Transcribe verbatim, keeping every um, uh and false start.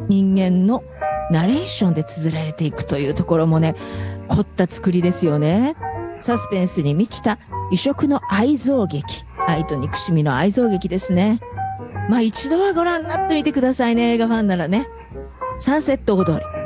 人間のナレーションで綴られていくというところもね、凝った作りですよね。サスペンスに満ちた異色の愛憎劇、愛と憎しみの愛憎劇ですね。まあ一度はご覧になってみてくださいね、映画ファンならね。サンセット大通り。